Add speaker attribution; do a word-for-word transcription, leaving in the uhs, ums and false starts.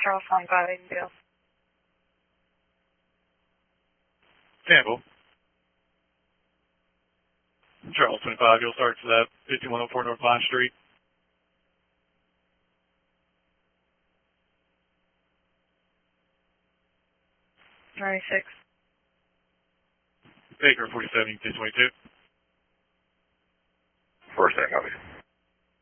Speaker 1: Charles twenty-five, Aidendale.
Speaker 2: Campbell. Charles twenty-five, you'll start to that fifty-one oh four North Vine Street.
Speaker 1: ninety-six.
Speaker 2: Baker forty-seven, two twenty-two.
Speaker 3: First, I copy.